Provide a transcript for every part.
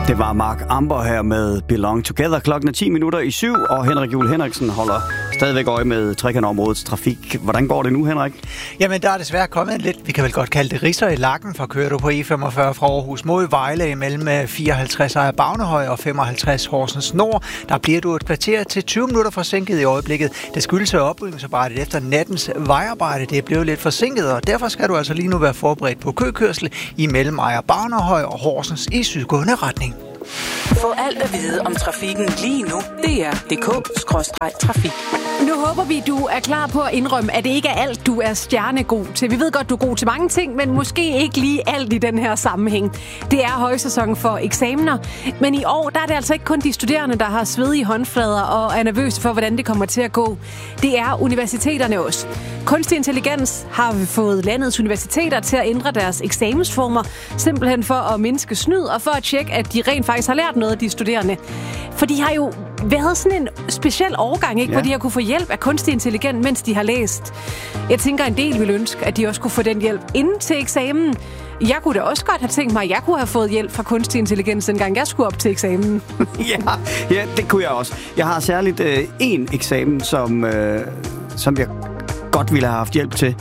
Det var Mark Amber her med Belong Together. Klokken er 10 minutter i 7, og Henrik Juhl Henriksen holder stadigvæk øje med trekantområdets trafik. Hvordan går det nu, Henrik? Jamen, der er desværre kommet lidt, vi kan vel godt kalde det ridser i lakken, for kører du på E45 fra Aarhus mod Vejle imellem 54 Ejer Bagnehøj og 55 Horsens Nord. Der bliver du et kvarter til 20 minutter forsinket i øjeblikket. Det skyldes oprydningsarbejdet efter nattens vejarbejde. Det er blevet lidt forsinket, og derfor skal du altså lige nu være forberedt på køkørsel imellem Ejer Bagnehøj og Horsens i sydgående retning. Få alt at vide om trafikken lige nu. DR.dk/trafik. Nu håber vi, du er klar på at indrømme, at det ikke er alt, du er stjernegod til. Vi ved godt, du er god til mange ting, men måske ikke lige alt i den her sammenhæng. Det er højsæson for eksamener, men i år der er det altså ikke kun de studerende, der har svedige håndflader og er nervøse for, hvordan det kommer til at gå. Det er universiteterne også. Kunstig intelligens har fået landets universiteter til at ændre deres eksamensformer, simpelthen for at mindske snyd og for at tjekke, at de rent faktisk har lært noget af de studerende. For de har jo været sådan en speciel overgang, ikke? Ja. Hvor de har kunne få hjælp af kunstig intelligens, mens de har læst. Jeg tænker, en del ville ønske, at de også kunne få den hjælp inden til eksamen. Jeg kunne da også godt have tænkt mig, at jeg kunne have fået hjælp fra kunstig intelligens, dengang jeg skulle op til eksamen. Ja, det kunne jeg også. Jeg har særligt en eksamen, som jeg godt ville have haft hjælp til.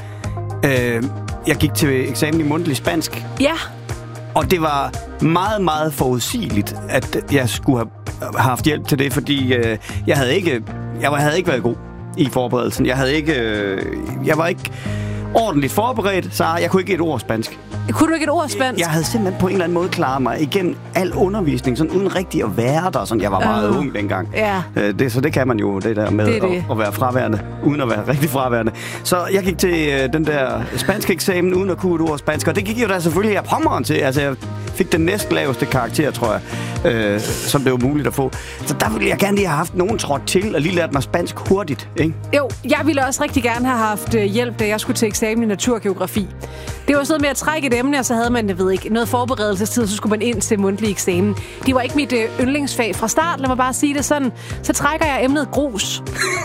Jeg gik til eksamen i mundtlig spansk. Ja. Og det var meget, meget forudsigeligt, at jeg skulle have haft hjælp til det, fordi jeg havde ikke været god i forberedelsen. Jeg var ikke ordentligt forberedt, så jeg kunne ikke et ord spansk. Kunne du ikke et ord spansk? Jeg havde simpelthen på en eller anden måde klaret mig igennem al undervisning, sådan uden rigtig at være der. Sådan, jeg var meget ung dengang. Ja. Så det kan man jo, det der med at være fraværende, uden at være rigtig fraværende. Så jeg gik til den der spanske eksamen, uden at kunne et ord spansk, og det gik jo da selvfølgelig af pommeren til. Altså, jeg fik den næstlaveste karakter, tror jeg, som det var muligt at få. Så der ville jeg gerne lige have haft nogen trådt til, og lige lært mig spansk hurtigt, ikke? Jo, jeg ville også rigtig gerne have haft hjælp, da jeg skulle til eksamen i naturgeografi. Det var sådan med at trække et emne, og så havde man, jeg ved ikke, noget forberedelsestid, så skulle man ind til mundtlig eksamen. Det var ikke mit yndlingsfag fra start, lad mig bare sige det sådan. Så trækker jeg emnet grus.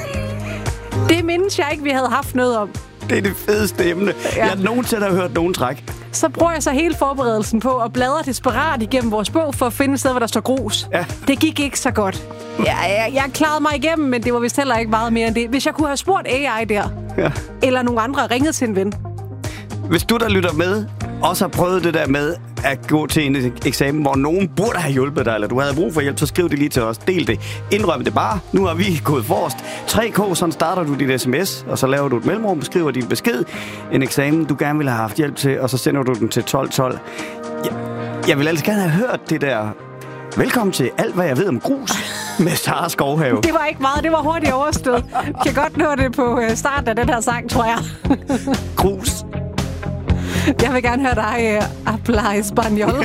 Det mindes jeg ikke, vi havde haft noget om. Det er det fedeste emne. Ja. Jeg nogensinde har hørt nogen træk. Så bruger jeg så hele forberedelsen på at bladre desperat igennem vores bog for at finde et sted, hvor der står grus. Ja. Det gik ikke så godt. Jeg klarede mig igennem, men det var vist heller ikke meget mere end det. Hvis jeg kunne have spurgt AI der, eller nogle andre, ringet til en ven. Hvis du, der lytter med, også har prøvet det der med at gå til en eksamen, hvor nogen burde have hjulpet dig, eller du havde brug for hjælp, så skriv det lige til os. Del det. Indrøm det bare. Nu har vi gået forrest. 3K, sådan starter du dit sms, og så laver du et mellemrum, skriver din besked. En eksamen, du gerne ville have haft hjælp til, og så sender du den til 1212. Jeg vil altså gerne have hørt det der. Velkommen til alt, hvad jeg ved om grus med Sara Skovhave. Det var ikke meget, det var hurtigt overstået. Jeg kan godt nå det på starten af den her sang, tror jeg. Grus. Jeg vil gerne høre dig Habla Español.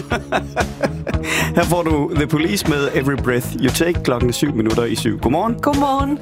Her får du The Police med Every Breath You Take, klokken 7 minutter i 7. Godmorgen. Godmorgen.